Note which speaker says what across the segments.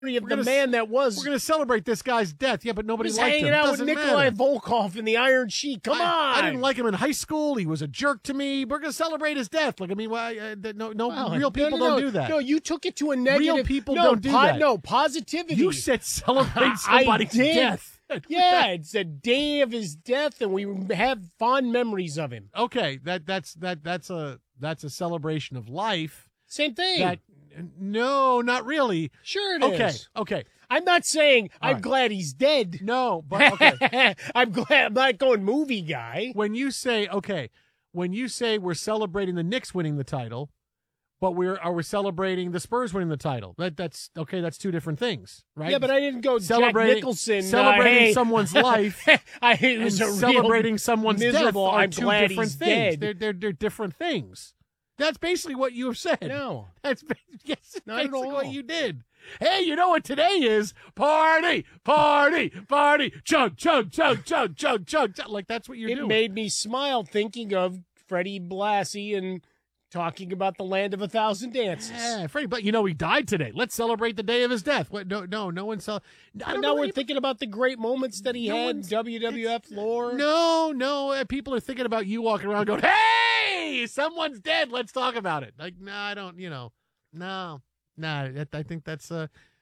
Speaker 1: of the man that was.
Speaker 2: We're going to celebrate this guy's death. Yeah, but nobody
Speaker 1: was
Speaker 2: liked him.
Speaker 1: hanging out with
Speaker 2: Doesn't
Speaker 1: Nikolai
Speaker 2: matter.
Speaker 1: Volkov in the Iron Sheik. Come on.
Speaker 2: I didn't like him in high school. He was a jerk to me. We're going to celebrate his death. Like, I mean, real people don't do that.
Speaker 1: No, you took it to a negative.
Speaker 2: Real people don't do that.
Speaker 1: No, positivity.
Speaker 2: You said celebrate somebody's death.
Speaker 1: Yeah, it's the day of his death, and we have fond memories of him.
Speaker 2: Okay, that's a celebration of life.
Speaker 1: Same thing.
Speaker 2: No, not really.
Speaker 1: Sure it is.
Speaker 2: Okay.
Speaker 1: I'm not saying I'm
Speaker 2: right.
Speaker 1: glad he's dead.
Speaker 2: No, but okay.
Speaker 1: I'm glad I'm not going movie guy.
Speaker 2: When you say we're celebrating the Knicks winning the title, but we're celebrating the Spurs winning the title. That's okay. That's two different things, right?
Speaker 1: Yeah, but I didn't go Jack Nicholson
Speaker 2: celebrating someone's life.
Speaker 1: It was
Speaker 2: celebrating someone's
Speaker 1: miserable.
Speaker 2: death. Are
Speaker 1: I'm
Speaker 2: two
Speaker 1: glad
Speaker 2: different
Speaker 1: he's
Speaker 2: things.
Speaker 1: dead.
Speaker 2: They're different things. That's basically what you have said.
Speaker 1: No,
Speaker 2: that's
Speaker 1: not
Speaker 2: basically
Speaker 1: at all.
Speaker 2: what you did. Hey, you know what today is? Party, chug, chug, chug, chug, chug, chug. Like that's what you're doing.
Speaker 1: It made me smile thinking of Freddie Blassie and talking about the land of 1,000 dances.
Speaker 2: Yeah, Freddie, but you know he died today. Let's celebrate the day of his death. What? No one saw.
Speaker 1: Now we're thinking about the great moments that he had in WWF lore.
Speaker 2: No, people are thinking about you walking around going, "Hey, someone's dead. Let's talk about it." Like, no, I don't. No. I think that's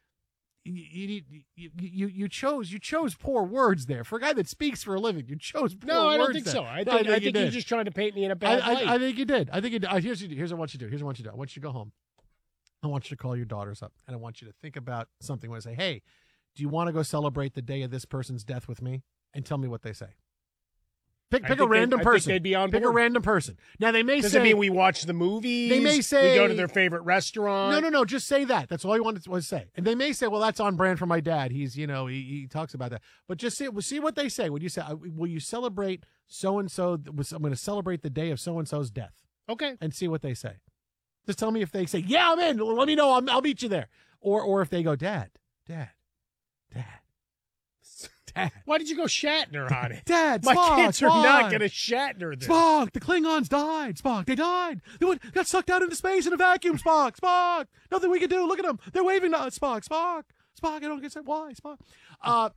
Speaker 2: you chose poor words there for a guy that speaks for a living. You chose poor words.
Speaker 1: No, I don't think
Speaker 2: there.
Speaker 1: so. I think you're just trying to paint me in a bad light.
Speaker 2: I think you did. Here's what I want you to do. I want you to go home. I want you to call your daughters up, and I want you to think about something. When I say, "Hey, do you want to go celebrate the day of this person's death with me?" And tell me what they say. Pick a random person.
Speaker 1: I think they'd be on board.
Speaker 2: Pick a random person. Now they may
Speaker 1: Does
Speaker 2: say.
Speaker 1: it mean we watch the movies?
Speaker 2: They may say
Speaker 1: we go to their favorite restaurant.
Speaker 2: No. Just say that. That's all you wanted to say. And they may say, "Well, that's on brand for my dad. He's he talks about that." But just see what they say. Would you say, "Will you celebrate so and so? I'm going to celebrate the day of so and so's death."
Speaker 1: Okay.
Speaker 2: And see what they say. Just tell me if they say, "Yeah, I'm in. Let me know. I'll meet you there." Or if they go, "Dad.
Speaker 1: Why did you go Shatner on it?
Speaker 2: Dad,
Speaker 1: my
Speaker 2: Spock,
Speaker 1: kids are
Speaker 2: Spock.
Speaker 1: not going to Shatner this.
Speaker 2: Spock, the Klingons died. Spock, they died. They got sucked out into space in a vacuum. Spock. Nothing we can do. Look at them. They're waving to us. Spock. I don't get why. Spock.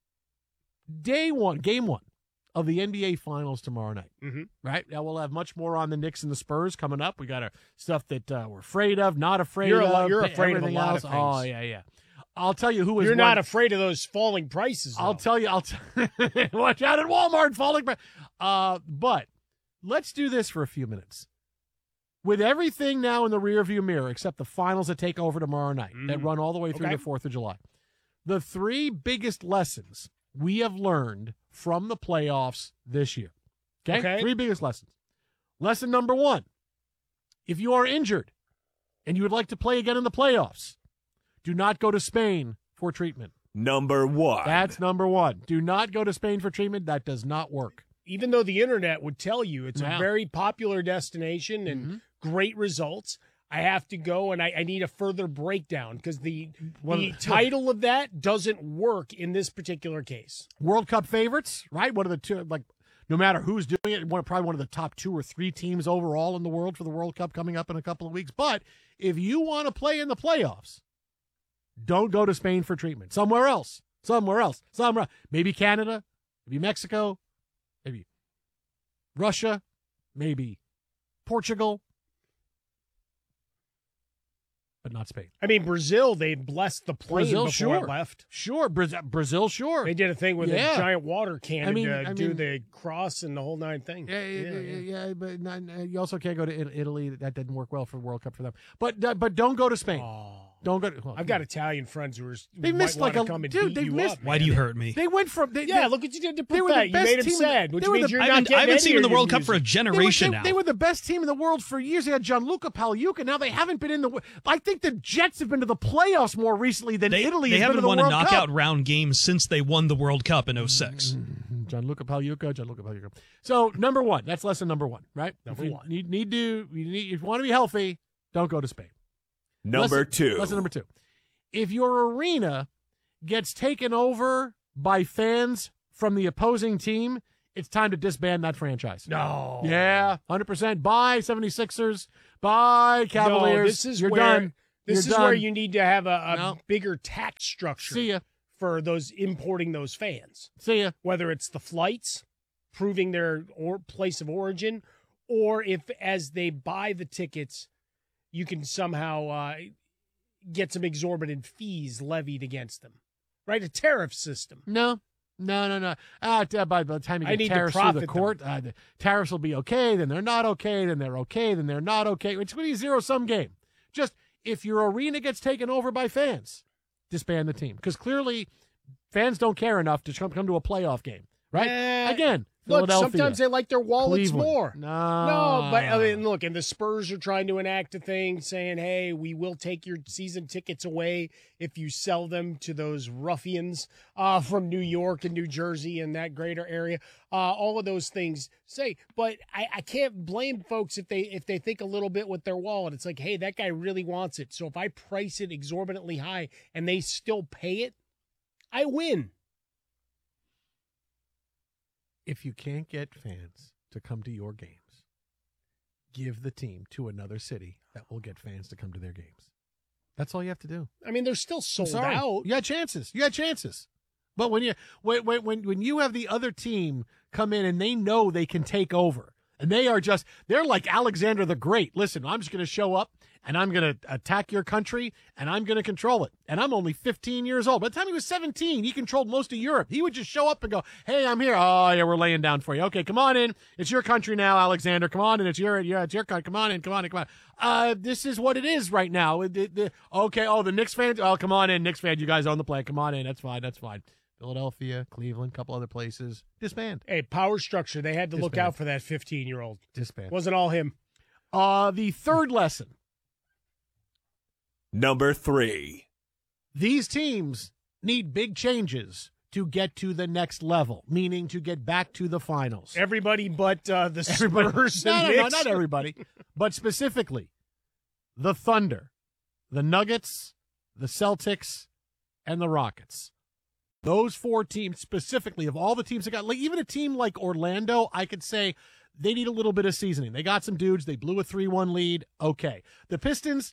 Speaker 2: Game one of the NBA Finals tomorrow night.
Speaker 1: Mm-hmm.
Speaker 2: Right now we'll have much more on the Knicks and the Spurs coming up. We got stuff that we're afraid of, not afraid of.
Speaker 1: You're afraid of a lot
Speaker 2: else.
Speaker 1: of things.
Speaker 2: Oh yeah. I'll tell you who is.
Speaker 1: You're not afraid of those falling prices, though.
Speaker 2: I'll tell you. Watch out at Walmart falling. But let's do this for a few minutes. With everything now in the rearview mirror, except the finals that take over tomorrow night, that run all the way through the 4th of July, the three biggest lessons we have learned from the playoffs this year. Okay? Three biggest lessons. Lesson number one: if you are injured and you would like to play again in the playoffs, do not go to Spain for treatment.
Speaker 3: Number one.
Speaker 2: That's number one. Do not go to Spain for treatment. That does not work.
Speaker 1: Even though the internet would tell you it's a very popular destination and great results, I have to go and I need a further breakdown because the title of that doesn't work in this particular case.
Speaker 2: World Cup favorites, right? One of the two, no matter who's doing it, probably one of the top 2 or 3 teams overall in the world for the World Cup coming up in a couple of weeks. But if you want to play in the playoffs, don't go to Spain for treatment. Somewhere else. Maybe Canada, maybe Mexico, maybe Russia, maybe Portugal, but not Spain.
Speaker 1: I mean, Brazil, they blessed the plane before it left.
Speaker 2: Sure. Brazil, sure.
Speaker 1: They did a thing with a giant water cannon to do the cross and the whole 9 thing.
Speaker 2: Yeah, but you also can't go to Italy. That didn't work well for World Cup for them. But don't go to Spain.
Speaker 1: Oh.
Speaker 2: Don't go. Well,
Speaker 1: I've got Italian friends who
Speaker 2: they missed like a
Speaker 1: come and
Speaker 2: dude.
Speaker 1: beat you up.
Speaker 4: Why do you hurt me?
Speaker 2: They went from
Speaker 1: look what you did to
Speaker 2: they were
Speaker 1: that.
Speaker 2: the
Speaker 1: You
Speaker 2: best
Speaker 1: made him
Speaker 2: team
Speaker 1: sad, which
Speaker 2: they were
Speaker 1: means
Speaker 2: the-
Speaker 1: you're
Speaker 4: I
Speaker 1: not
Speaker 4: haven't
Speaker 1: getting
Speaker 4: seen them in the
Speaker 1: any of
Speaker 4: World
Speaker 1: your
Speaker 4: Cup for a
Speaker 1: music.
Speaker 4: generation now.
Speaker 2: They were the best team in the world for years. They had Gianluca Pagliuca. Now they haven't been in the. I think the Jets have been to the playoffs more recently than Italy.
Speaker 4: They
Speaker 2: has been
Speaker 4: haven't
Speaker 2: to the
Speaker 4: won a
Speaker 2: World
Speaker 4: knockout
Speaker 2: Cup.
Speaker 4: round game since they won the World Cup in 06.
Speaker 2: Gianluca Pagliuca. So number one, that's lesson number one, right?
Speaker 1: Number
Speaker 2: if you
Speaker 1: one.
Speaker 2: If you want to be healthy, don't go to Spain.
Speaker 3: Number two.
Speaker 2: Lesson number two. If your arena gets taken over by fans from the opposing team, it's time to disband that franchise.
Speaker 1: No.
Speaker 2: Yeah, 100%. Bye, 76ers. Bye, Cavaliers.
Speaker 1: No, this is
Speaker 2: You're
Speaker 1: where
Speaker 2: done.
Speaker 1: This
Speaker 2: You're
Speaker 1: is where
Speaker 2: done.
Speaker 1: you need to have a
Speaker 2: No.
Speaker 1: bigger tax structure
Speaker 2: See ya.
Speaker 1: for those importing those fans.
Speaker 2: See ya.
Speaker 1: Whether it's the flights, proving their place of origin, or if as they buy the tickets, you can somehow get some exorbitant fees levied against them. Right? A tariff system.
Speaker 2: No. By the time you
Speaker 1: I
Speaker 2: get
Speaker 1: need to
Speaker 2: tariffs through the
Speaker 1: profit
Speaker 2: court, the tariffs will be okay, then they're not okay, then they're okay, then they're not okay. It's going to be a zero-sum game. Just if your arena gets taken over by fans, disband the team. Because clearly fans don't care enough to come to a playoff game, right? Again,
Speaker 1: Look,
Speaker 2: Philadelphia.
Speaker 1: sometimes they like their wallets
Speaker 2: Cleveland.
Speaker 1: more.
Speaker 2: No,
Speaker 1: but I mean, look, and the Spurs are trying to enact a thing saying, hey, we will take your season tickets away if you sell them to those ruffians from New York and New Jersey and that greater area. All of those things say, but I can't blame folks if they think a little bit with their wallet. It's like, hey, that guy really wants it. So if I price it exorbitantly high and they still pay it, I win.
Speaker 2: If you can't get fans to come to your games, give the team to another city that will get fans to come to their games. That's all you have to do.
Speaker 1: I mean, they're still sold out.
Speaker 2: You had chances. But when you have the other team come in and they know they can take over, and they're like Alexander the Great. Listen, I'm just going to show up and I'm going to attack your country and I'm going to control it. And I'm only 15 years old. By the time he was 17, he controlled most of Europe. He would just show up and go, hey, I'm here. Oh, yeah, we're laying down for you. Okay, come on in. It's your country now, Alexander. Come on in. It's your country. Come on in. This is what it is right now. Okay, the Knicks fans. Oh, come on in. Knicks fans, you guys own the play. Come on in. That's fine. Philadelphia, Cleveland, couple other places. Disband.
Speaker 1: Hey, power structure. They had to look out for that 15-year-old.
Speaker 2: Disband.
Speaker 1: Wasn't all him.
Speaker 2: The third lesson.
Speaker 3: Number 3.
Speaker 2: These teams need big changes to get to the next level, meaning to get back to the finals.
Speaker 1: Everybody but the Spurs and
Speaker 2: No,
Speaker 1: Knicks.
Speaker 2: not everybody, but specifically the Thunder, the Nuggets, the Celtics, and the Rockets. Those 4 teams specifically, of all the teams that got, like even a team like Orlando, I could say they need a little bit of seasoning. They got some dudes. They blew a 3-1 lead. Okay. The Pistons,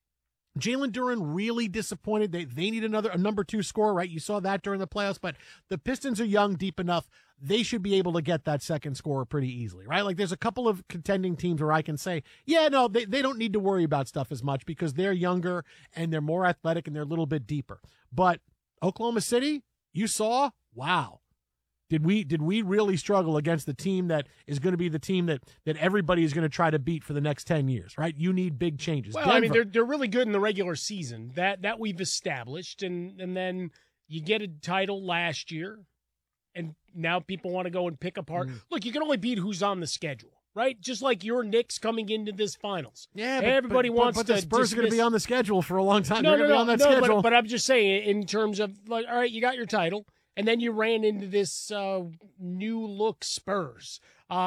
Speaker 2: Jalen Duren really disappointed. They need a number 2 scorer, right? You saw that during the playoffs, but the Pistons are young, deep enough. They should be able to get that second scorer pretty easily, right? Like there's a couple of contending teams where I can say, yeah, no, they don't need to worry about stuff as much because they're younger and they're more athletic and they're a little bit deeper. But Oklahoma City, you saw, wow. Did we really struggle against the team that is going to be the team that everybody is going to try to beat for the next 10 years, right? You need big changes.
Speaker 1: Well,
Speaker 2: Denver,
Speaker 1: I mean, they're really good in the regular season. That we've established, and then you get a title last year, and now people want to go and pick apart. Look, you can only beat who's on the schedule, right? Just like your Knicks coming into this finals.
Speaker 2: Yeah,
Speaker 1: everybody wants
Speaker 2: but
Speaker 1: to.
Speaker 2: the Spurs are going to be on the schedule for a long time.
Speaker 1: No,
Speaker 2: They're going to be on that schedule.
Speaker 1: But I'm just saying, in terms of like, all right, you got your title. And then you ran into this new look Spurs.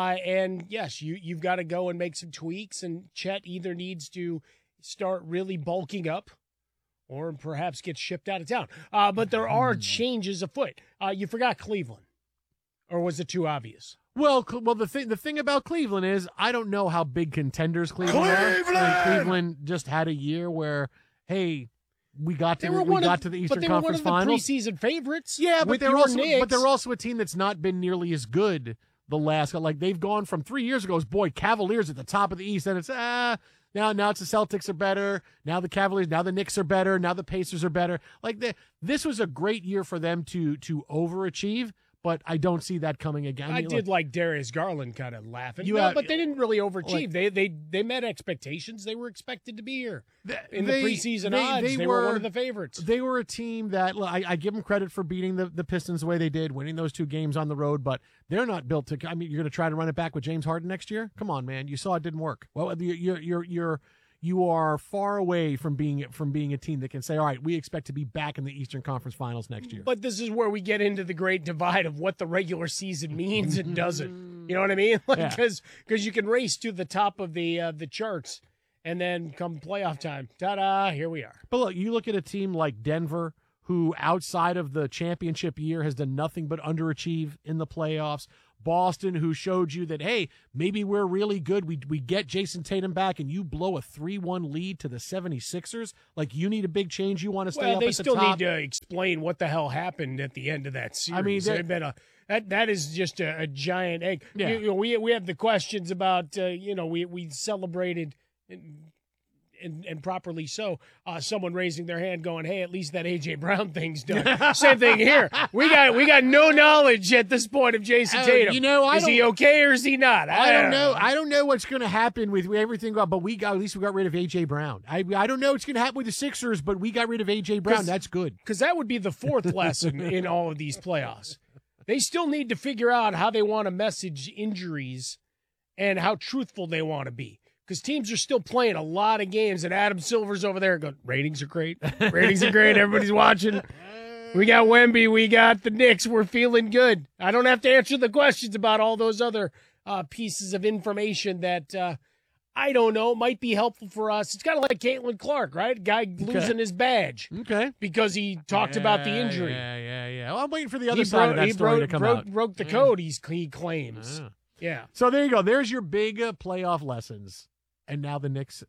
Speaker 1: And yes, you've got to go and make some tweaks. And Chet either needs to start really bulking up or perhaps get shipped out of town. But there are changes afoot. You forgot Cleveland. Or was it too obvious?
Speaker 2: Well, the thing about Cleveland is I don't know how big contenders Cleveland are. Like, Cleveland just had a year where, hey, we got to the Eastern Conference Finals.
Speaker 1: But they were one of the preseason favorites.
Speaker 2: Yeah, but they're
Speaker 1: Knicks.
Speaker 2: also a team that's not been nearly as good the last. Like they've gone from 3 years ago. Boy, Cavaliers at the top of the East, and it's now it's the Celtics are better. Now the Cavaliers, now the Knicks are better. Now the Pacers are better. Like this was a great year for them to overachieve. But I don't see that coming again.
Speaker 1: I did like Darius Garland kind of laughing. But they didn't really overachieve. They met expectations. They were expected to be here in the preseason odds. They were one of the favorites.
Speaker 2: They were a team that I give them credit for beating the Pistons the way they did, winning those 2 games on the road. But they're not built to. I mean, you're going to try to run it back with James Harden next year? Come on, man. You saw it didn't work. Well, you are far away from being a team that can say, all right, we expect to be back in the Eastern Conference Finals next year.
Speaker 1: But this is where we get into the great divide of what the regular season means and doesn't. You know what I mean? Like, because you can race to the top of the charts, and then come playoff time, ta-da, here we are.
Speaker 2: But look, you look at a team like Denver, who outside of the championship year has done nothing but underachieve in the playoffs. Boston, who showed you that, hey, maybe we're really good. We get Jason Tatum back, and you blow a 3-1 lead to the 76ers. Like, you need a big change. You want to stay up at the top.
Speaker 1: Well, they still need to explain what the hell happened at the end of that series.
Speaker 2: I mean,
Speaker 1: that is just a giant egg.
Speaker 2: Yeah.
Speaker 1: We have the questions about, we celebrated and properly so, someone raising their hand going, hey, at least that A.J. Brown thing's done. Same thing here. We got no knowledge at this point of Jason Tatum. Is he okay or is he not?
Speaker 2: I don't know. I don't know what's going to happen with everything, but at least we got rid of A.J. Brown. I don't know what's going to happen with the Sixers, but we got rid of A.J. Brown. That's good.
Speaker 1: Because that would be the fourth lesson in all of these playoffs. They still need to figure out how they want to message injuries and how truthful they want to be. Because teams are still playing a lot of games, and Adam Silver's over there going, ratings are great. Ratings are great. Everybody's watching. We got Wemby. We got the Knicks. We're feeling good. I don't have to answer the questions about all those other pieces of information that, I don't know, might be helpful for us. It's kind of like Caitlin Clark, right? Guy losing his badge.
Speaker 2: Okay.
Speaker 1: Because he talked about the injury.
Speaker 2: Yeah. Well, I'm waiting for the other side of that story to come out.
Speaker 1: Broke the code, he claims. Yeah.
Speaker 2: So there you go. There's your big playoff lessons. And now the Knicks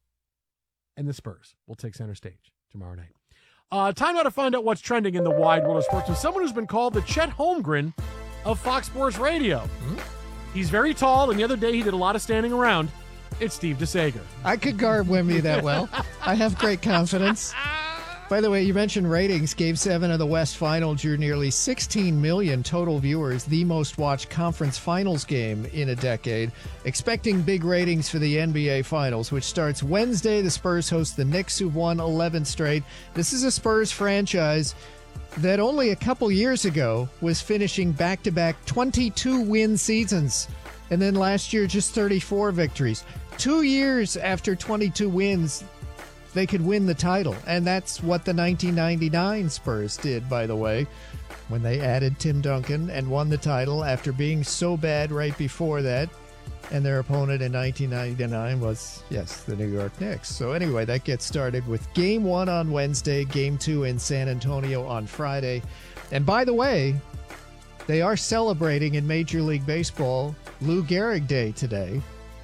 Speaker 2: and the Spurs will take center stage tomorrow night. Time now to find out what's trending in the wide world of sports with someone who's been called the Chet Holmgren of Fox Sports Radio. He's very tall, and the other day he did a lot of standing around. It's Steve DeSager.
Speaker 5: I could guard Wemby that well. I have great confidence. By the way, you mentioned ratings. Game 7 of the West Final drew nearly 16 million total viewers, the most watched conference finals game in a decade. Expecting big ratings for the NBA Finals, which starts Wednesday. The Spurs host the Knicks, who've won 11 straight. This is a Spurs franchise that only a couple years ago was finishing back-to-back 22-win seasons. And then last year, just 34 victories. 2 years after 22 wins, they could win the title. And that's what the 1999 Spurs did, by the way, when they added Tim Duncan and won the title after being so bad right before that. And their opponent in 1999 was, yes, the New York Knicks. So anyway, that gets started with Game 1 on Wednesday, Game 2 in San Antonio on Friday. And by the way, they are celebrating in Major League Baseball Lou Gehrig Day today.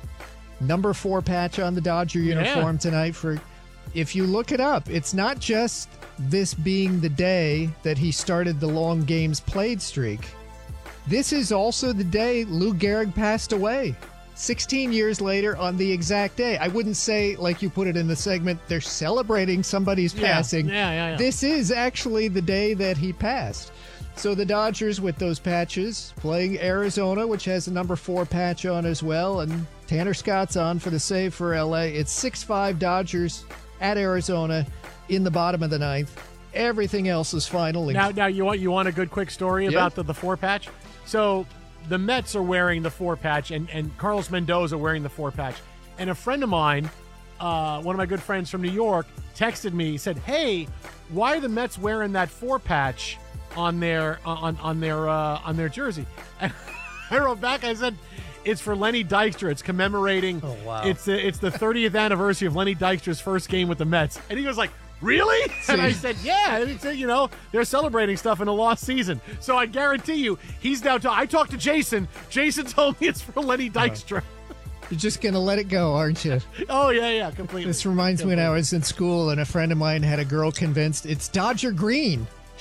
Speaker 5: Number 4 patch on the Dodger uniform tonight for... If you look it up, it's not just this being the day that he started the long games played streak. This is also the day Lou Gehrig passed away. 16 years later on the exact day. I wouldn't say, like you put it in the segment, they're celebrating somebody's passing.
Speaker 2: Yeah.
Speaker 5: This is actually the day that he passed. So the Dodgers with those patches playing Arizona, which has a number 4 patch on as well, and Tanner Scott's on for the save for LA. It's 6-5 Dodgers at Arizona in the bottom of the 9th. Everything else is final.
Speaker 2: Now you want a good quick story about the 4 patch? So the Mets are wearing the 4 patch, and Carlos Mendoza wearing the 4 patch. And a friend of mine, one of my good friends from New York, texted me. He said, "Hey, why are the Mets wearing that 4 patch on their jersey?" And I wrote back. I said, "It's for Lenny Dykstra. It's commemorating.
Speaker 5: Oh, wow.
Speaker 2: It's the 30th anniversary of Lenny Dykstra's first game with the Mets." And he was like, "Really?" And I said, "Yeah." And he said, they're celebrating stuff in a lost season. So I guarantee you, he's now. I talked to Jason. Jason told me it's for Lenny Dykstra.
Speaker 5: You're just going to let it go, aren't you?
Speaker 2: Oh, yeah, completely.
Speaker 5: This reminds me when I was in school and a friend of mine had a girl convinced it's Dodger Green.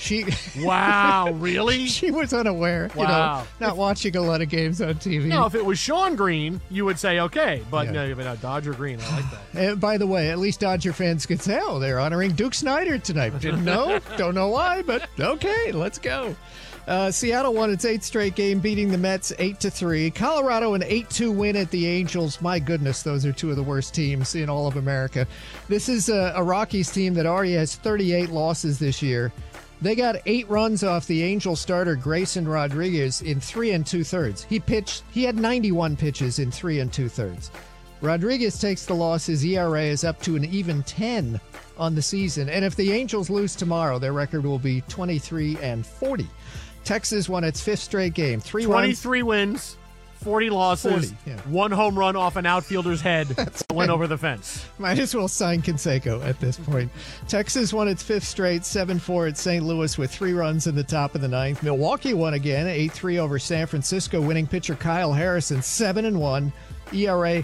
Speaker 2: Wow, really?
Speaker 5: She was unaware.
Speaker 2: Wow.
Speaker 5: Not watching a lot of games on TV.
Speaker 2: No, if it was Sean Green, you would say okay, but no, Dodger Green, I like that.
Speaker 5: And by the way, at least Dodger fans could say, "Oh, they're honoring Duke Snider tonight." Didn't know, don't know why, but okay, let's go. Seattle won its 8th straight game, beating the Mets 8-3. Colorado an 8-2 win at the Angels. My goodness, those are 2 of the worst teams in all of America. This is a Rockies team that already has 38 losses this year. They got 8 runs off the Angels starter Grayson Rodriguez in 3 2/3. He had 91 pitches in 3 2/3. Rodriguez takes the loss. His ERA is up to an even 10 on the season. And if the Angels lose tomorrow, their record will be 23-40. Texas won its 5th straight game.
Speaker 2: 23 wins, 40 losses,
Speaker 5: 40, yeah.
Speaker 2: 1 home run off an outfielder's head that went over the fence.
Speaker 5: Might as well sign Canseco at this point. Texas won its 5th straight, 7-4 at St. Louis with 3 runs in the top of the 9th. Milwaukee won again, 8-3 over San Francisco, winning pitcher Kyle Harrison, 7-1, ERA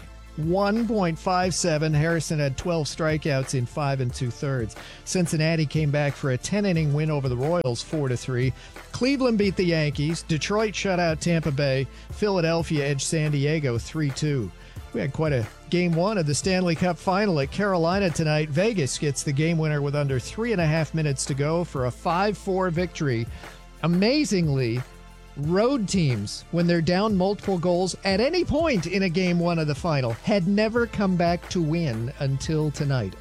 Speaker 5: 1.57. Harrison had 12 strikeouts in 5 2/3. Cincinnati came back for a 10-inning win over the Royals, 4-3. Cleveland beat the Yankees. Detroit shut out Tampa Bay. Philadelphia edged San Diego 3-2. We had quite a Game 1 of the Stanley Cup Final at Carolina tonight. Vegas gets the game winner with under 3.5 minutes to go for a 5-4 victory. Amazingly, road teams, when they're down multiple goals at any point in a Game 1 of the final, had never come back to win until tonight.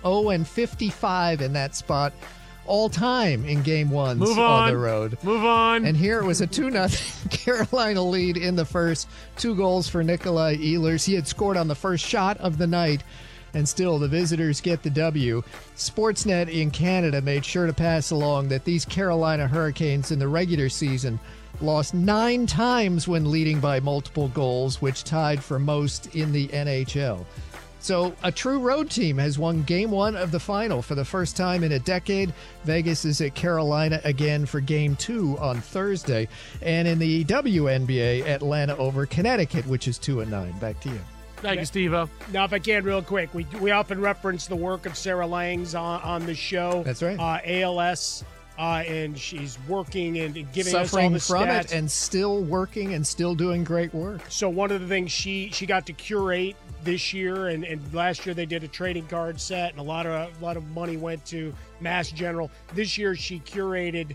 Speaker 5: 0-55 in that spot all time in Game 1s on the road.
Speaker 2: Move on.
Speaker 5: And here it was a 2-0 Carolina lead in the first. 2 goals for Nikolai Ehlers. He had scored on the first shot of the night, and still the visitors get the W. Sportsnet in Canada made sure to pass along that these Carolina Hurricanes in the regular season lost 9 times when leading by multiple goals, which tied for most in the NHL. So a true road team has won Game 1 of the final for the first time in a decade. Vegas is at Carolina again for Game 2 on Thursday. And in the WNBA, Atlanta over Connecticut, which is 2-9. Back to you.
Speaker 2: Thank you, Steve-O.
Speaker 1: Now, if I can, real quick, we often reference the work of Sarah Langs on the show.
Speaker 5: That's right.
Speaker 1: ALS. And she's working and giving us all the
Speaker 5: stats. Suffering from it and still working and still doing great work.
Speaker 1: So one of the things she got to curate this year, and last year they did a trading card set, and a lot of money went to Mass General. This year she curated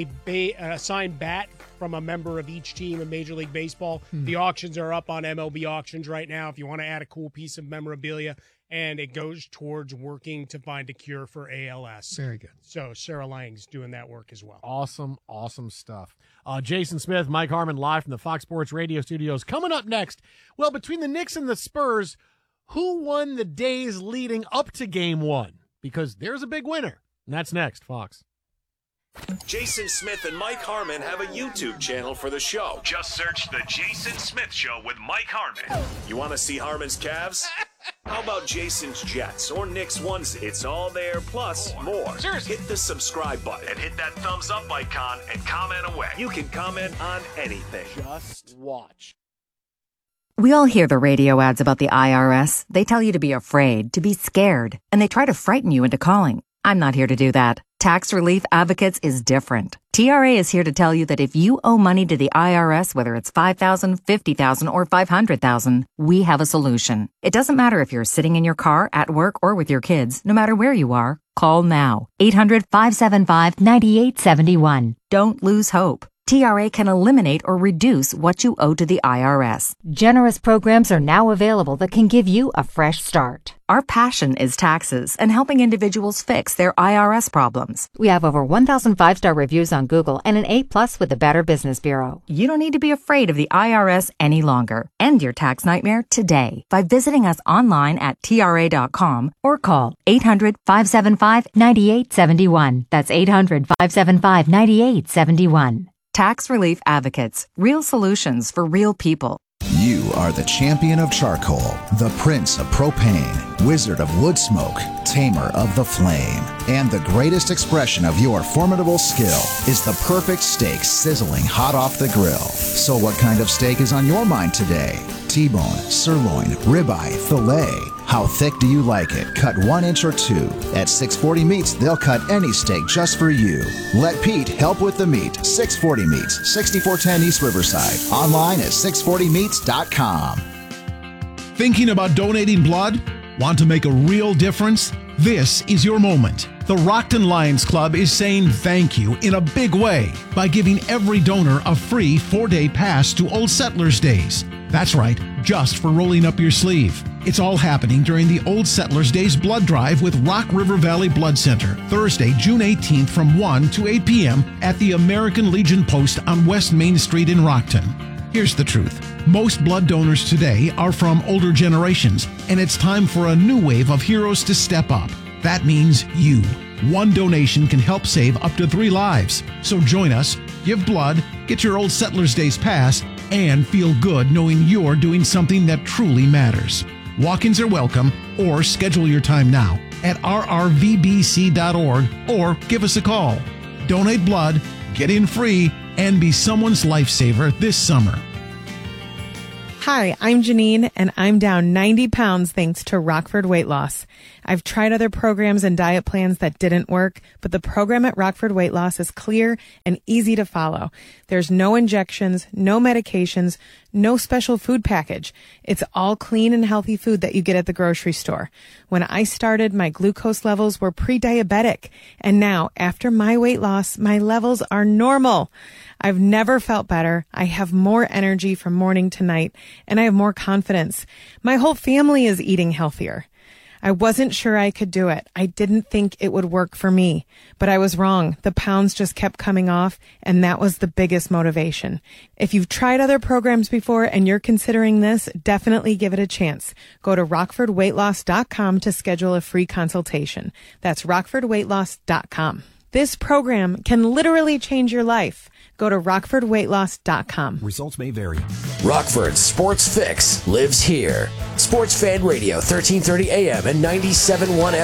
Speaker 1: a signed bat from a member of each team in Major League Baseball. The auctions are up on MLB Auctions right now if you want to add a cool piece of memorabilia. And it goes towards working to find a cure for ALS.
Speaker 5: Very good.
Speaker 1: So Sarah Lang's doing that work as well.
Speaker 2: Awesome stuff. Jason Smith, Mike Harmon, live from the Fox Sports Radio studios. Coming up next, well, between the Knicks and the Spurs, who won the days leading up to Game 1? Because there's a big winner. And that's next, Fox.
Speaker 3: Jason Smith and Mike Harmon have a YouTube channel for the show.
Speaker 6: Just search The Jason Smith Show with Mike Harmon.
Speaker 3: You want to see Harmon's Cavs? How about Jason's Jets or Knicks onesie? It's all there, plus more.
Speaker 6: Seriously.
Speaker 3: Hit the subscribe button
Speaker 6: And hit that thumbs up icon and comment away.
Speaker 3: You can comment on anything.
Speaker 2: Just watch.
Speaker 7: We all hear the radio ads about the IRS. They tell you to be afraid, to be scared, and they try to frighten you into calling. I'm not here to do that. Tax Relief Advocates is different. TRA is here to tell you that if you owe money to the IRS, whether it's $5,000, $50,000, or $500,000, we have a solution. It doesn't matter if you're sitting in your car, at work, or with your kids. No matter where you are, call now. 800-575-9871. Don't lose hope. TRA can eliminate or reduce what you owe to the IRS.
Speaker 8: Generous programs are now available that can give you a fresh start.
Speaker 7: Our passion is taxes and helping individuals fix their IRS problems.
Speaker 8: We have over 1,000 5-star reviews on Google and an A+ with the Better Business Bureau.
Speaker 7: You don't need to be afraid of the IRS any longer. End your tax nightmare today by visiting us online at TRA.com or call 800-575-9871. That's 800-575-9871. Tax Relief Advocates. Real solutions for real people.
Speaker 9: You are the champion of charcoal, the prince of propane, wizard of wood smoke, tamer of the flame. And the greatest expression of your formidable skill is the perfect steak sizzling hot off the grill. So what kind of steak is on your mind today? T-bone, sirloin, ribeye, filet. How thick do you like it? Cut 1 inch or 2. At 640 Meats, they'll cut any steak just for you. Let Pete help with the meat. 640 Meats, 6410 East Riverside. Online at 640meats.com.
Speaker 10: Thinking about donating blood? Want to make a real difference? This is your moment. The Rockton Lions Club is saying thank you in a big way by giving every donor a free 4-day pass to Old Settlers Days. That's right, just for rolling up your sleeve. It's all happening during the Old Settlers Days blood drive with Rock River Valley Blood Center, Thursday, June 18th from 1 to 8 p.m. at the American Legion Post on West Main Street in Rockton. Here's the truth. Most blood donors today are from older generations, and it's time for a new wave of heroes to step up. That means you. One donation can help save up to 3 lives. So join us, give blood, get your Old Settlers Days pass, and feel good knowing you're doing something that truly matters. Walk-ins are welcome, or schedule your time now at rrvbc.org or give us a call. Donate blood, get in free, and be someone's lifesaver this summer.
Speaker 11: Hi, I'm Janine, and I'm down 90 pounds thanks to Rockford Weight Loss. I've tried other programs and diet plans that didn't work, but the program at Rockford Weight Loss is clear and easy to follow. There's no injections, no medications, no special food package. It's all clean and healthy food that you get at the grocery store. When I started, my glucose levels were pre-diabetic, and now, after my weight loss, my levels are normal. I've never felt better. I have more energy from morning to night, and I have more confidence. My whole family is eating healthier. I wasn't sure I could do it. I didn't think it would work for me, but I was wrong. The pounds just kept coming off, and that was the biggest motivation. If you've tried other programs before and you're considering this, definitely give it a chance. Go to rockfordweightloss.com to schedule a free consultation. That's rockfordweightloss.com. This program can literally change your life. Go to rockfordweightloss.com.
Speaker 12: Results may vary.
Speaker 13: Rockford's Sports Fix lives here. Sports Fan Radio, 1330 AM and 97.1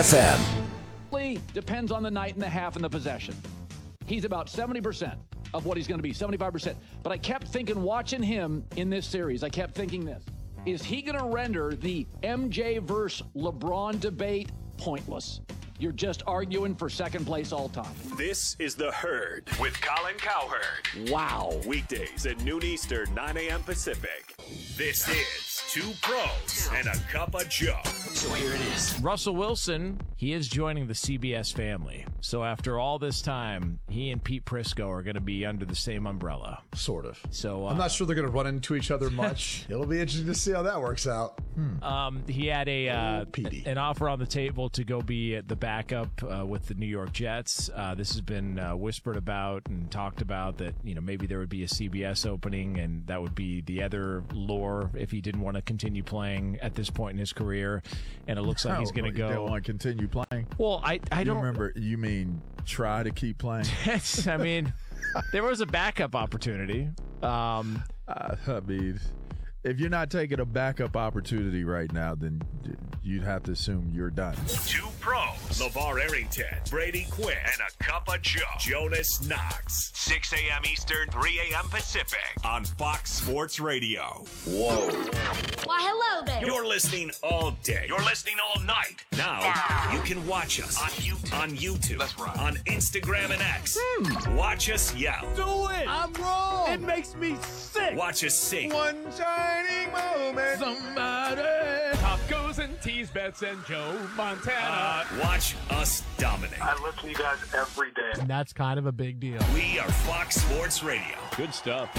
Speaker 13: FM.
Speaker 14: Depends on the night and the half and the possession. He's about 70% of what he's going to be, 75%. But I kept thinking, watching him in this series, I kept thinking this. Is he going to render the MJ versus LeBron debate pointless? You're just arguing for second place all time.
Speaker 3: This is The Herd with Colin Cowherd.
Speaker 14: Wow.
Speaker 3: Weekdays at noon Eastern, 9 a.m. Pacific. This is Two Pros and a Cup of Joe.
Speaker 15: So here it is. Russell Wilson, he is joining the CBS family. So after all this time, he and Pete Prisco are going to be under the same umbrella.
Speaker 16: Sort of.
Speaker 15: So
Speaker 16: I'm not sure they're going to run into each other much. It'll be interesting to see how that works out.
Speaker 15: He had an offer on the table to go be at the backup with the New York Jets. This has been whispered about and talked about that, maybe there would be a CBS opening, and that would be the other lure if he didn't want to continue playing at this point in his career. And it looks like he's going to go.
Speaker 17: They want to continue playing.
Speaker 15: Well, I don't
Speaker 17: remember. You mean try to keep playing?
Speaker 15: I mean, there was a backup opportunity.
Speaker 17: I mean, if you're not taking a backup opportunity right now, then you'd have to assume you're done.
Speaker 3: Two Pros, LeVar Arrington, Brady Quinn, and a Cup of Joe, Jonas Knox. 6 a.m. Eastern, 3 a.m. Pacific on Fox Sports Radio.
Speaker 13: Whoa.
Speaker 18: Why, hello there.
Speaker 3: You're listening all day. You're listening all night. Now, you can watch us on YouTube. That's right. On Instagram and X. Watch us yell.
Speaker 2: Do it. I'm wrong. It makes me sick.
Speaker 3: Watch us sing.
Speaker 2: One shining moment. Somebody. Top goes and tease bets and Joe Montana.
Speaker 3: Watch us dominate.
Speaker 19: I listen to you guys every day.
Speaker 2: And that's kind of a big deal.
Speaker 3: We are Fox Sports Radio.
Speaker 15: Good stuff.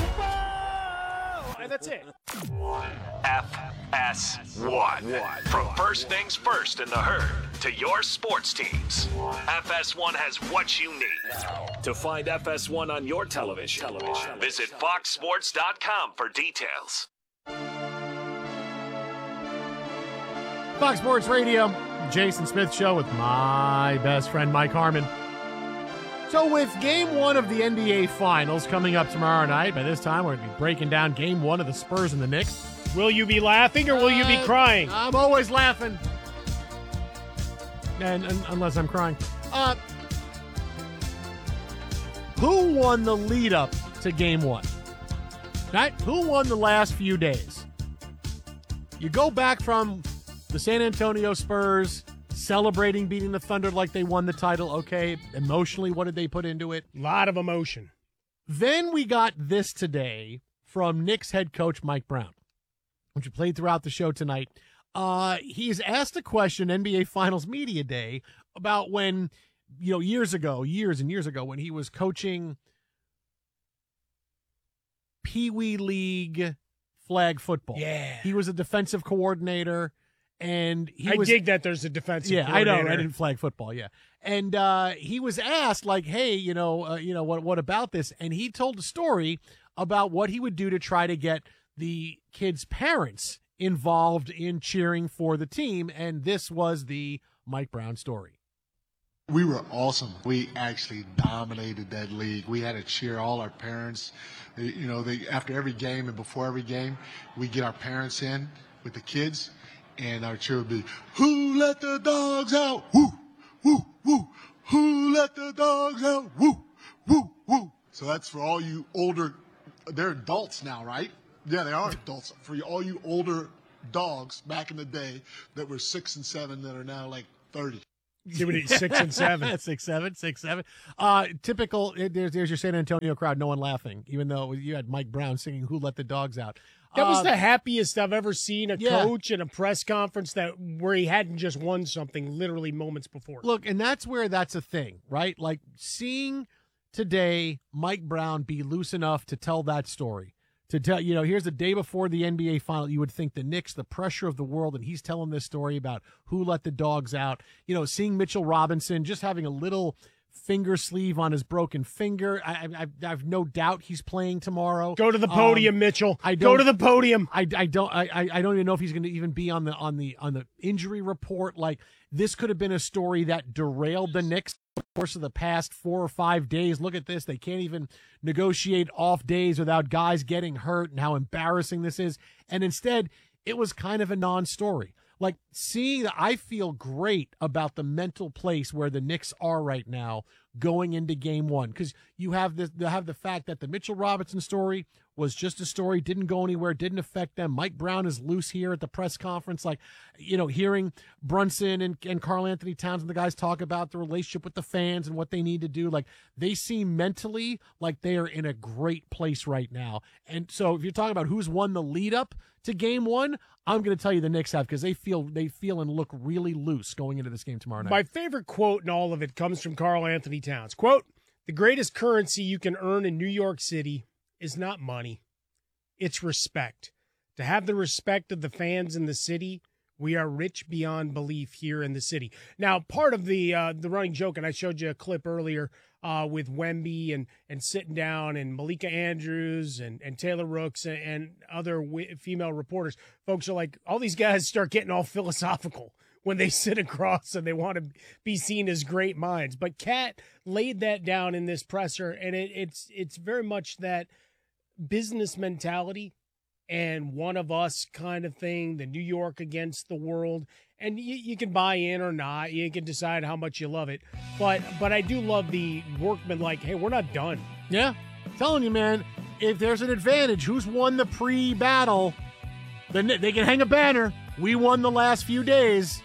Speaker 1: And that's it.
Speaker 3: FS1. From first things first in the herd to your sports teams, FS1 has what you need. To find FS1 on your television, visit foxsports.com for details.
Speaker 2: Fox Sports Radio, Jason Smith Show with my best friend Mike Harmon. So with Game 1 of the NBA Finals coming up tomorrow night, by this time we're going to be breaking down Game 1 of the Spurs and the Knicks.
Speaker 1: Will you be laughing or will you be crying?
Speaker 2: I'm always laughing. And unless I'm crying. Who won the lead-up to Game 1? Right? Who won the last few days? You go back from the San Antonio Spurs celebrating beating the Thunder like they won the title. Okay, emotionally, what did they put into it?
Speaker 1: A lot of emotion.
Speaker 2: Then we got this today from Knicks head coach Mike Brown, which we played throughout the show tonight. He's asked a question, NBA Finals Media Day, about when, years and years ago, when he was coaching Pee Wee League flag football.
Speaker 1: Yeah.
Speaker 2: He was a defensive coordinator. And
Speaker 1: I dig that there's a defensive coordinator.
Speaker 2: I know. I didn't flag football, yeah. And he was asked, like, hey, what about this? And he told a story about what he would do to try to get the kids' parents involved in cheering for the team. And this was the Mike Brown story.
Speaker 12: We were awesome. We actually dominated that league. We had to cheer all our parents. After every game and before every game, we get our parents in with the kids, and our cheer would be, "Who let the dogs out? Woo, woo, woo. Who let the dogs out? Woo, woo, woo." So that's for all you older, they're adults now, right? Yeah, they are adults. For all you older dogs back in the day that were 6 and 7 that are now like 30.
Speaker 1: 6 and 7.
Speaker 2: 6'7". Typical. There's your San Antonio crowd. No one laughing, even though you had Mike Brown singing "Who Let the Dogs Out."
Speaker 1: That was the happiest I've ever seen a coach in a press conference where he hadn't just won something literally moments before.
Speaker 2: Look, and that's where that's a thing, right? Like seeing today Mike Brown be loose enough to tell that story. To tell, here's the day before the NBA final. You would think the Knicks, the pressure of the world, and he's telling this story about who let the dogs out. Seeing Mitchell Robinson just having a little finger sleeve on his broken finger. I've no doubt he's playing tomorrow.
Speaker 1: Go to the podium, Mitchell. Go to the podium.
Speaker 2: I don't even know if he's going to even be on the injury report. Like, this could have been a story that derailed the Knicks over the course of the past 4 or 5 days. Look at this. They can't even negotiate off days without guys getting hurt, and how embarrassing this is. And instead, it was kind of a non-story. Like, seeing that, I feel great about the mental place where the Knicks are right now going into game one, because you have the fact that the Mitchell Robinson story was just a story, didn't go anywhere, didn't affect them. Mike Brown is loose here at the press conference, like, hearing Brunson and Karl Anthony Towns and the guys talk about the relationship with the fans and what they need to do. Like, they seem mentally like they are in a great place right now. And so if you're talking about who's won the lead up to game one, I'm going to tell you the Knicks have, because they feel and look really loose going into this game tomorrow night.
Speaker 1: My favorite quote in all of it comes from Karl Anthony Towns. Quote, "The greatest currency you can earn in New York City is not money. It's respect. To have the respect of the fans in the city, we are rich beyond belief here in the city." Now, part of the running joke, and I showed you a clip earlier with Wemby and sitting down, and Malika Andrews and Taylor Rooks and other female reporters. Folks are like, all these guys start getting all philosophical when they sit across and they want to be seen as great minds. But Kat laid that down in this presser, and it's very much that business mentality and one of us kind of thing, the New York against the world. And you can buy in or not. You can decide how much you love it. But I do love the workman, like, hey, we're not done.
Speaker 2: Yeah. I'm telling you, man, if there's an advantage, who's won the pre-battle, then they can hang a banner. We won the last few days.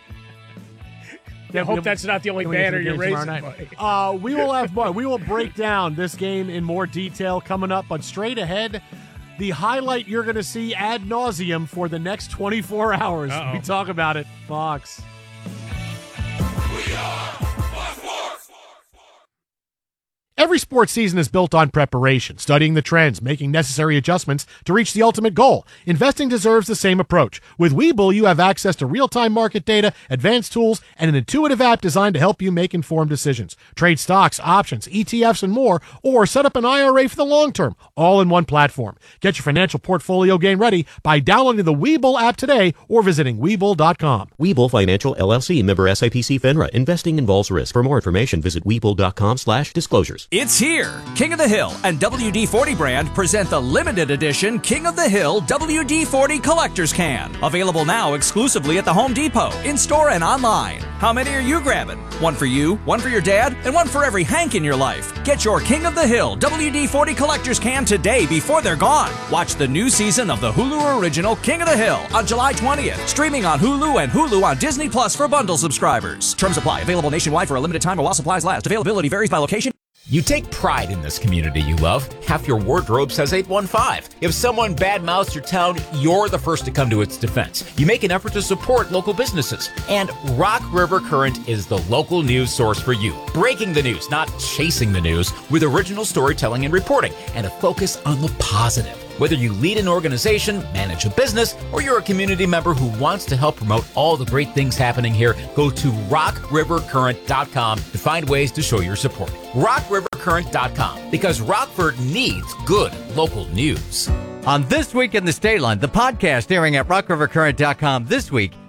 Speaker 1: I hope that's not the only banner you're raising.
Speaker 2: We will have more. We will break down this game in more detail coming up. But straight ahead, the highlight you're going to see ad nauseum for the next 24 hours. We talk about it. Fox. Every sports season is built on preparation, studying the trends, making necessary adjustments to reach the ultimate goal. Investing deserves the same approach. With Webull, you have access to real-time market data, advanced tools, and an intuitive app designed to help you make informed decisions. Trade stocks, options, ETFs, and more, or set up an IRA for the long term, all in one platform. Get your financial portfolio game ready by downloading the Webull app today or visiting Webull.com.
Speaker 20: Webull Financial LLC, member SIPC FINRA. Investing involves risk. For more information, visit Webull.com/disclosures.
Speaker 21: It's here. King of the Hill and WD-40 brand present the limited edition King of the Hill WD-40 Collector's Can. Available now exclusively at the Home Depot, in-store and online. How many are you grabbing? One for you, one for your dad, and one for every Hank in your life. Get your King of the Hill WD-40 Collector's Can today before they're gone. Watch the new season of the Hulu original King of the Hill on July 20th. Streaming on Hulu and Hulu on Disney Plus for bundle subscribers. Terms apply. Available nationwide for a limited time or while supplies last. Availability varies by location.
Speaker 22: You take pride in this community you love. Half your wardrobe says 815. If someone badmouths your town, you're the first to come to its defense. You make an effort to support local businesses. And Rock River Current is the local news source for you. Breaking the news, not chasing the news, with original storytelling and reporting, and a focus on the positive. Whether you lead an organization, manage a business, or you're a community member who wants to help promote all the great things happening here, go to rockrivercurrent.com to find ways to show your support. rockrivercurrent.com, because Rockford needs good local news.
Speaker 23: On This Week in the State Line, the podcast airing at rockrivercurrent.com this week,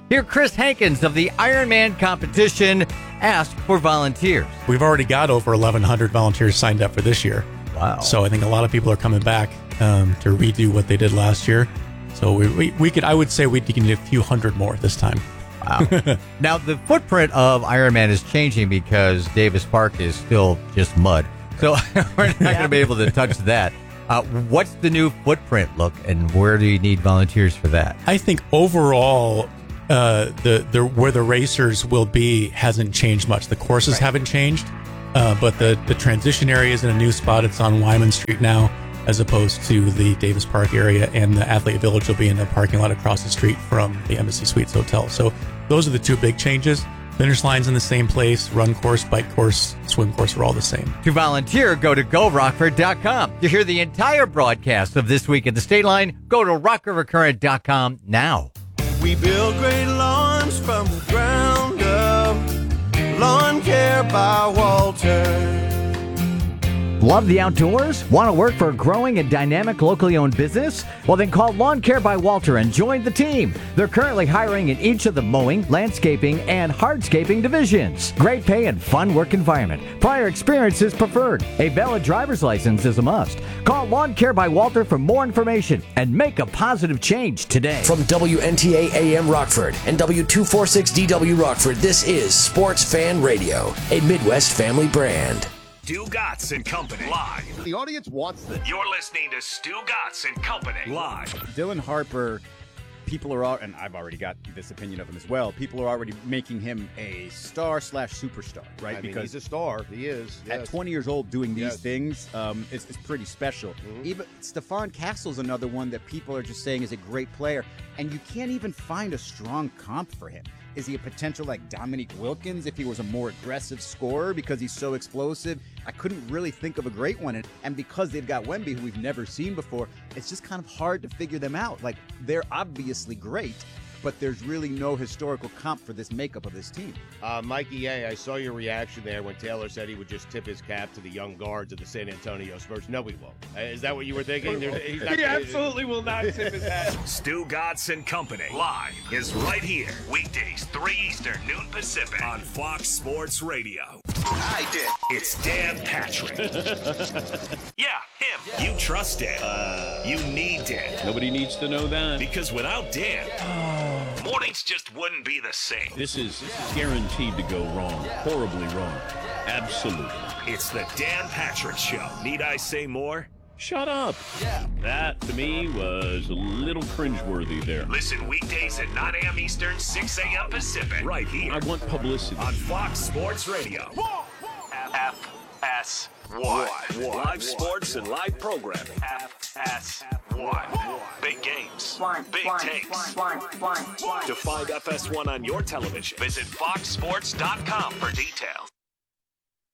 Speaker 4: Here, Chris Hankins of the Ironman competition asked for volunteers.
Speaker 5: We've already got over 1,100 volunteers signed up for this year.
Speaker 4: Wow.
Speaker 5: So I think a lot of people are coming back to redo what they did last year. So we could, I would say we can do a few hundred more this time.
Speaker 4: Wow. Now, the footprint of Ironman is changing because Davis Park is still just mud. So we're not going to be able to touch that. What's the new footprint look, and where do you need volunteers for that?
Speaker 5: I think overall, where the racers will be hasn't changed much. The courses haven't changed, but the transition area is in a new spot. It's on Wyman Street now, as opposed to the Davis Park area, and the Athlete Village will be in the parking lot across the street from the Embassy Suites Hotel. So those are the two big changes. Finish line's in the same place. Run course, bike course, swim course are all the same.
Speaker 4: To volunteer, go to GoRockford.com. To hear the entire broadcast of This Week at the State Line, go to RockRiverCurrent.com now.
Speaker 23: We build great lawns from the ground up. Lawn Care by Walter.
Speaker 24: Love the outdoors? Want to work for a growing and dynamic locally owned business? Well, then call Lawn Care by Walter and join the team. They're currently hiring in each of the mowing, landscaping, and hardscaping divisions. Great pay and fun work environment. Prior experience is preferred. A valid driver's license is a must. Call Lawn Care by Walter for more information and make a positive change today.
Speaker 13: From WNTA AM Rockford and W246DW Rockford, this is Sports Fan Radio, a Midwest family brand.
Speaker 3: Stu Gatz and Company live.
Speaker 25: The audience wants this.
Speaker 3: You're listening to Stu Gatz and Company live.
Speaker 26: Dylan Harper, people are all, and I've already got this opinion of him as well. People are already making him a star/superstar, right?
Speaker 25: I mean, he's a star. He is. Yes.
Speaker 26: At 20 years old, doing these things, it's pretty special.
Speaker 25: Mm-hmm.
Speaker 26: Even Stephon Castle's another one that people are just saying is a great player, and you can't even find a strong comp for him. Is he a potential like Dominique Wilkins if he was a more aggressive scorer because he's so explosive? I couldn't really think of a great one. And because they've got Wemby, who we've never seen before, it's just kind of hard to figure them out. Like, they're obviously great, but there's really no historical comp for this makeup of this team.
Speaker 25: Mikey A., I saw your reaction there when Taylor said he would just tip his cap to the young guards of the San Antonio Spurs. No, he won't. Is that what you were thinking?
Speaker 27: He absolutely will not tip his hat.
Speaker 3: Stu Gatz and Company live is right here. Weekdays, 3 Eastern, noon Pacific on Fox Sports Radio. I did. It's Dan Patrick. Yeah, him. You trust Dan. You need Dan.
Speaker 28: Nobody needs to know that.
Speaker 3: Because without Dan, mornings just wouldn't be the same.
Speaker 28: This is guaranteed to go wrong. Horribly wrong. Absolutely.
Speaker 3: It's the Dan Patrick Show. Need I say more?
Speaker 28: Shut up. Yeah. That, to me, was a little cringeworthy there.
Speaker 3: Listen weekdays at 9 a.m. Eastern, 6 a.m. Pacific. Right here.
Speaker 28: I want publicity.
Speaker 3: On Fox Sports Radio. FS1. Live sports and live programming. FS1. Big games. Big takes. To find FS1 on your television, visit foxsports.com for details.